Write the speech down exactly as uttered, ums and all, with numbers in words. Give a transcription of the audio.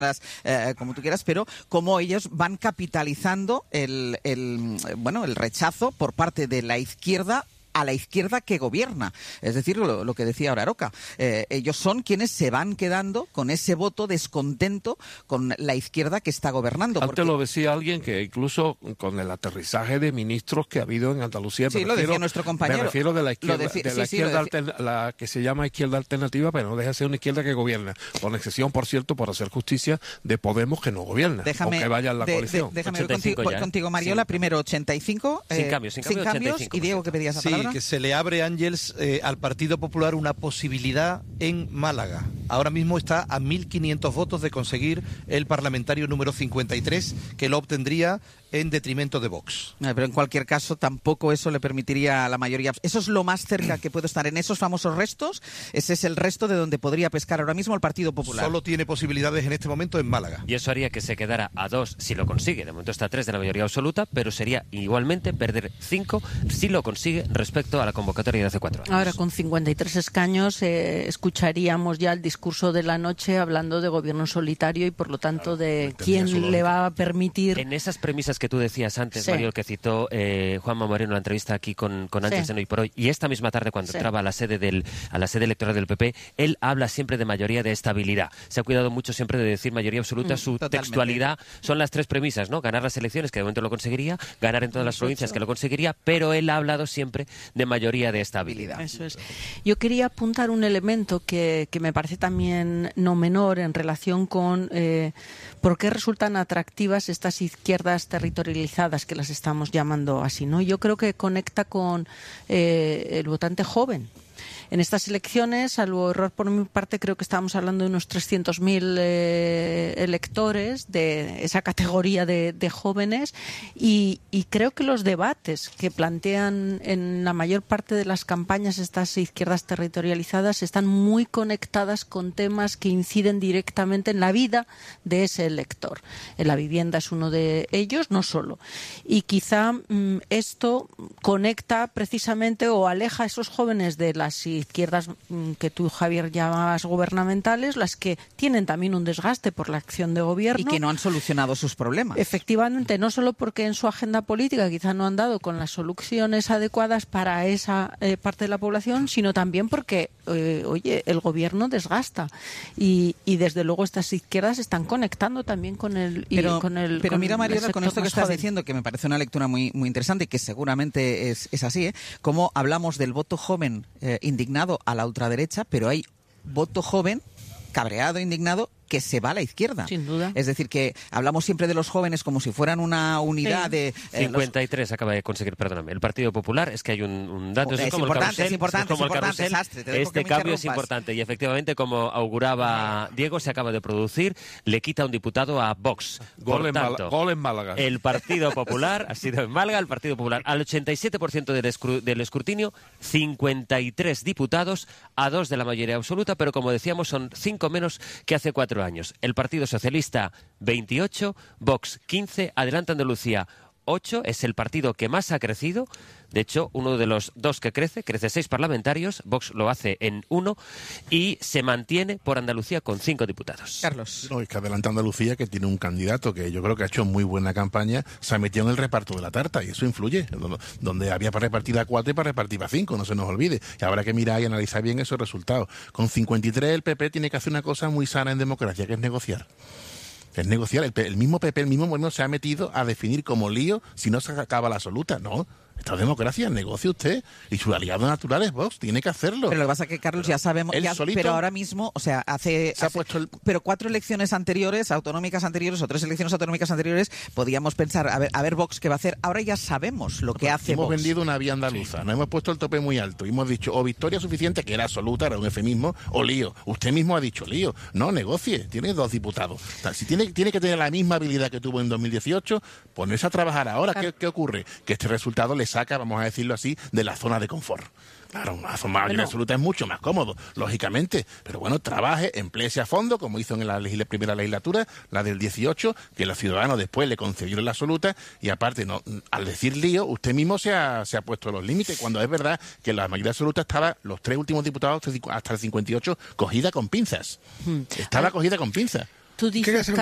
Eh, como tú quieras, pero cómo ellos van capitalizando el, el, bueno, el rechazo por parte de la izquierda a la izquierda que gobierna. Es decir, lo, lo que decía ahora Aroca. Eh, ellos son quienes se van quedando con ese voto descontento con la izquierda que está gobernando. Antes porque... lo decía alguien que incluso con el aterrizaje de ministros que ha habido en Andalucía... Sí, me lo refiero, decía nuestro compañero. Me refiero de la izquierda, decí... de la, sí, izquierda sí, altern... la que se llama izquierda alternativa, pero no deja de ser una izquierda que gobierna. Con excepción, por cierto, por hacer justicia, de Podemos, que no gobierna, déjame, aunque vaya en la de, coalición. De, déjame contigo, contigo, Mariola. Sin, primero ochenta y cinco. Sin eh, cambios, sin, sin cambios. cambios. Y Diego, ¿qué pedías la sí, palabra? Que se le abre, Ángels, eh, al Partido Popular una posibilidad en Málaga. Ahora mismo está a mil quinientos votos de conseguir el parlamentario número cincuenta y tres, que lo obtendría en detrimento de Vox. Pero en cualquier caso tampoco eso le permitiría a la mayoría. Eso es lo más cerca que puede estar en esos famosos restos. Ese es el resto de donde podría pescar ahora mismo el Partido Popular. Solo tiene posibilidades en este momento en Málaga. Y eso haría que se quedara a dos si lo consigue. De momento está a tres de la mayoría absoluta, pero sería igualmente perder cinco si lo consigue respecto a la convocatoria de hace cuatro años. Ahora con cincuenta y tres escaños eh, escucharíamos ya el discurso de la noche hablando de gobierno solitario y por lo tanto de quién le va a permitir... En esas premisas que tú decías antes, sí. Mario, que citó eh, Juanma Moreno en la entrevista aquí con, con Ángel sí. Hoy por Hoy, y esta misma tarde cuando sí. entraba a la sede del a la sede electoral del P P, él habla siempre de mayoría de estabilidad. Se ha cuidado mucho siempre de decir mayoría absoluta. Mm, Su totalmente. Textualidad son las tres premisas, ¿no? Ganar las elecciones, que de momento lo conseguiría, ganar en todas las provincias, que lo conseguiría, pero él ha hablado siempre de mayoría de estabilidad. Eso es. Yo quería apuntar un elemento que, que me parece también no menor en relación con eh, por qué resultan atractivas estas izquierdas territorializadas, que las estamos llamando así, ¿no? Yo creo que conecta con eh, el votante joven. En estas elecciones, salvo error por mi parte, creo que estábamos hablando de unos trescientos mil eh, electores de esa categoría de, de jóvenes y, y creo que los debates que plantean en la mayor parte de las campañas estas izquierdas territorializadas están muy conectadas con temas que inciden directamente en la vida de ese elector. En la vivienda es uno de ellos, no solo. Y quizá mmm, esto conecta precisamente o aleja a esos jóvenes de las izquierdas que tú, Javier, llamabas gubernamentales, las que tienen también un desgaste por la acción de gobierno. Y que no han solucionado sus problemas. Efectivamente, no solo porque en su agenda política quizá no han dado con las soluciones adecuadas para esa eh, parte de la población, sino también porque, eh, oye, el gobierno desgasta. Y, y desde luego estas izquierdas están conectando también con el... Y pero con el pero con mira, Mariola, con esto que estás joven. diciendo, que me parece una lectura muy, muy interesante y que seguramente es, es así, ¿eh? Como hablamos del voto joven eh, indignado a la ultraderecha, pero hay voto joven, cabreado, indignado, que se va a la izquierda. Sin duda. Es decir, que hablamos siempre de los jóvenes como si fueran una unidad sí. de... Eh, cincuenta y tres los... acaba de conseguir, perdóname, el Partido Popular, es que hay un, un dato... Es, es, como importante, el carrusel, es importante, es como es importante, el carrusel, Sastre, este cambio es importante y efectivamente, como auguraba Diego, se acaba de producir, le quita un diputado a Vox. Gol, Por en, tanto, Mal- gol en Málaga. El Partido Popular, ha sido en Málaga, el Partido Popular, al ochenta y siete por ciento del, escru- del escrutinio, cincuenta y tres diputados a dos de la mayoría absoluta, pero como decíamos, son cinco menos que hace cuatro años. El Partido Socialista, veintiocho, Vox, quince, Adelante Andalucía, ocho, es el partido que más ha crecido. De hecho, uno de los dos que crece, crece seis parlamentarios, Vox lo hace en uno y se mantiene por Andalucía con cinco diputados. Carlos. No, es que Adelante Andalucía, que tiene un candidato que yo creo que ha hecho muy buena campaña, se ha metido en el reparto de la tarta y eso influye. Donde había para repartir a cuatro y para repartir a cinco, no se nos olvide. Y habrá que mirar y analizar bien esos resultados. Con cincuenta y tres el P P tiene que hacer una cosa muy sana en democracia, que es negociar. Es negociar. El, el mismo P P, el mismo gobierno se ha metido a definir como lío si no se acaba la absoluta. No. Esta democracia, negocie usted y su aliado natural es Vox, tiene que hacerlo. Pero lo que pasa es que, Carlos, ya sabemos, ya, pero ahora mismo, o sea, hace, se ha hace puesto el... pero cuatro elecciones anteriores, autonómicas anteriores, o tres elecciones autonómicas anteriores, podíamos pensar, a ver, a ver Vox qué va a hacer. Ahora ya sabemos lo que pues hace hemos Vox. Hemos vendido una vía andaluza, sí. Nos hemos puesto el tope muy alto y hemos dicho o victoria suficiente, que era absoluta, era un eufemismo, o lío. Usted mismo ha dicho lío. No, negocie, tiene dos diputados. O sea, si tiene, tiene que tener la misma habilidad que tuvo en dos mil dieciocho, ponerse a trabajar ahora. ¿Qué, qué ocurre? Que este resultado le saca, vamos a decirlo así, de la zona de confort. Claro, una mayoría bueno. absoluta es mucho más cómodo, lógicamente, pero bueno, trabaje, empléese a fondo, como hizo en la legisl- primera legislatura, la del dieciocho, que los ciudadanos después le concedieron la absoluta, y aparte, no, al decir lío, usted mismo se ha, se ha puesto los límites, cuando es verdad que la mayoría absoluta estaba, los tres últimos diputados hasta el cincuenta y ocho, cogida con pinzas. Hmm. Estaba Ay. cogida con pinzas. tú ¿Qué hay que dices, hacer